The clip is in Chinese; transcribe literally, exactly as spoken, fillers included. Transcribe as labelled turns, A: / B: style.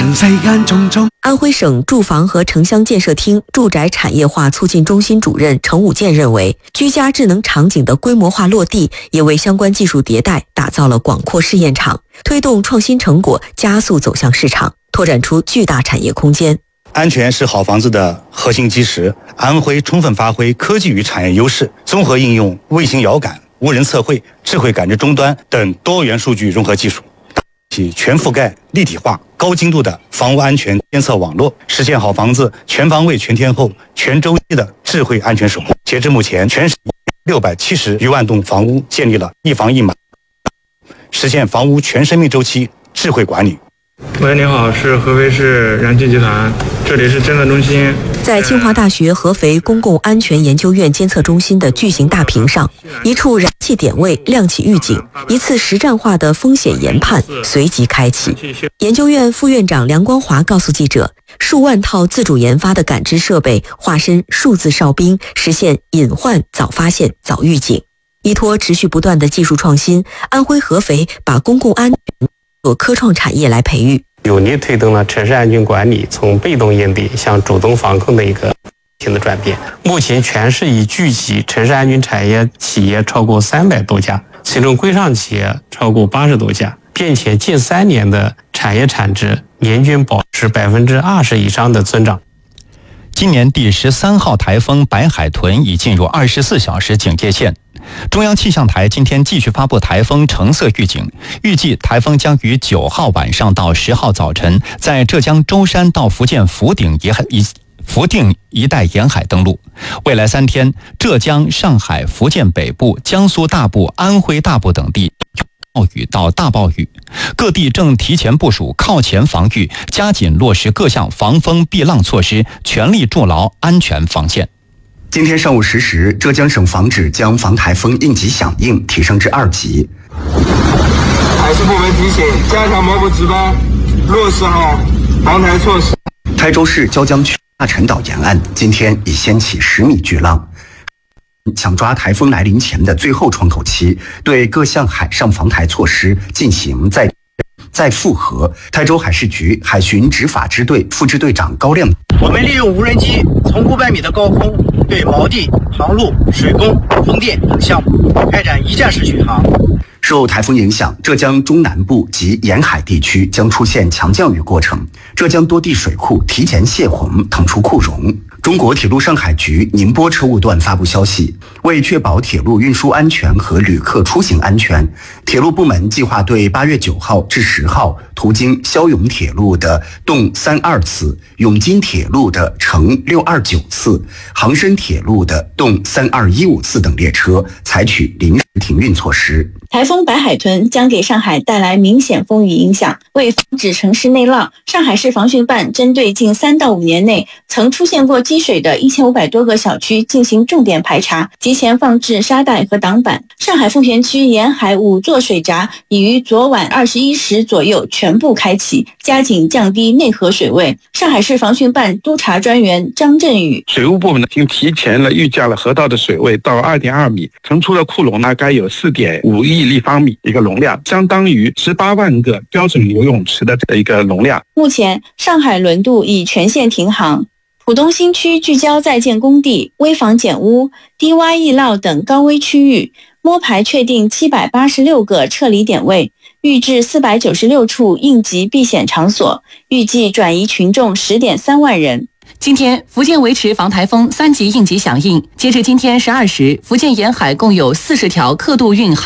A: 人世間種種。
B: 安徽省住房和城乡建設廳住宅產業化促進中心主任程武健認為，居家智能場景的規模化落地，也為相關技術迭代打造了廣闊試驗場，推動創新成果加速走向市場，拓展出巨大產業空間。
C: 安全是好房子的核心基石。安徽充分發揮科技與產業優勢，綜合應用衛星遙感、無人測繪、智慧感知終端等多元數據融合技術，起全覆蓋、立體化、高精度的房屋安全監測網絡，實現好房子全方位、全天候、全周期的智慧安全守護。截至目前，全市六百七十餘萬棟房屋建立了一房一碼，實現房屋全生命周期智慧管理。
D: 喂，你好，是合肥市燃气集團，這裡是偵測中心。
B: 在清華大學合肥公共安全研究院監測中心的巨型大屏上，一處燃氣點位亮起預警，一次實戰化的風險研判隨即開啟。研究院副院長梁光華告訴記者，數萬套自主研發的感知設備化身數字哨兵，實現隱患早發現、早預警。依託持續不斷的技術創新，安徽合肥把公共安全做科創產業來培育，
E: 有力推動了城市安全管理從被動應對向主動防控的一個新的轉變。目前全市已聚集城市安全產業企業超過三百多家，其中規創企業超過八十多家，並且近三年的產業產值年均保持百分之二十以上的增長。
F: 今年第十三號颱風白海豚已進入二十四小時警戒線。中央氣象台今天繼續發布颱風橙色預警，預計颱風將於九號晚上到十號早晨在浙江舟山到福建福鼎沿海一福定一帶沿海登陸。未來三天，浙江、上海、福建北部、江蘇大部、安徽大部等地暴雨到大暴雨，各地正提前部署靠前防御，加緊落實各項防風避浪措施，全力築牢安全防線。
G: 今天上午十時，浙江省防指將防颱風應急響應提升至二級。
H: 海事部門提醒，加強某某值班，落實好防颱措施。
G: 台州市椒江區大陳島沿岸今天已掀起十米巨浪，搶抓颱風來臨前的最後窗口期，對各項海上防颱措施進行再再複核。台州海事局海巡執法支隊副支隊長高亮，
I: 我們利用無人機從五百米的高空對錨地、航路、水工、風電等項目開展一站式巡航。
G: 受颱風影響，浙江中南部及沿海地區將出現強降雨過程，浙江多地水庫提前泄洪，騰出庫容。中國鐵路上海局寧波車務段發布消息，為確保鐵路運輸安全和旅客出行安全，鐵路部門計劃對八月九號至十號途經瀟永鐵路的動三二次、永金鐵路的乘六二九次、杭深鐵路的動三二一五次等列車採取臨時停運措施。
J: 颱風白海豚將給上海帶來明顯風雨影響，為防止城市內澇，上海市防汛辦針對近三到五年內曾出現過積水的一千五百多個小區進行重點排查，提前放置沙袋和擋板。上海奉賢區沿海五座水閘已於昨晚二十一時左右全部開啟，加緊降低內河水位。上海市防汛辦督察專員張振宇，
K: 水務部門已經提前了預降了河道的水位到二點二米，騰出的庫容大概有四點五億立方米一個容量，相當於十八萬個標準游泳池的一個容量。
J: 目前上海輪渡已全線停航，浦東新區聚焦在建工地、危房減污、低洼易澇等高危區域，摸排確定七百八十六個撤離點位，預置四百九十六處應急避險場所，預計轉移群眾十點三萬人。
L: 今天，福建維持防颱風三級應急響應。截至今天十二時，福建沿海共有四十條刻度運航